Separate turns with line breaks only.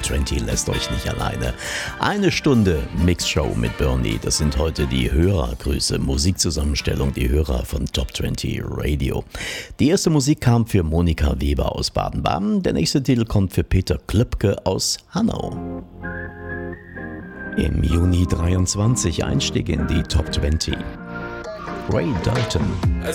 Top 20 lässt euch nicht alleine. Eine Stunde Mixshow mit Bernie. Das sind heute die Hörergrüße, Musikzusammenstellung, die Hörer von Top 20 Radio. Die erste Musik kam für Monika Weber aus Baden-Baden. Der nächste Titel kommt für Peter Klöpke aus Hanau. Im Juni 23 Einstieg in die Top 20. Ray Dalton.
I